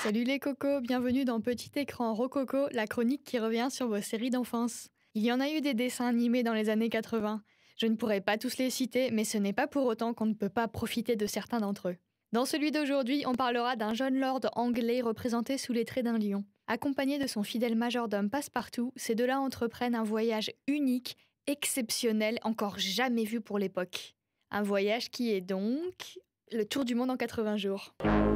Salut les cocos, bienvenue dans Petit Écran Rococo, la chronique qui revient sur vos séries d'enfance. Il y en a eu des dessins animés dans les années 80. Je ne pourrais pas tous les citer, mais ce n'est pas pour autant qu'on ne peut pas profiter de certains d'entre eux. Dans celui d'aujourd'hui, on parlera d'un jeune lord anglais représenté sous les traits d'un lion. Accompagné de son fidèle majordome Passepartout, ces deux-là entreprennent un voyage unique, exceptionnel, encore jamais vu pour l'époque. Un voyage qui est donc le tour du monde en 80 jours.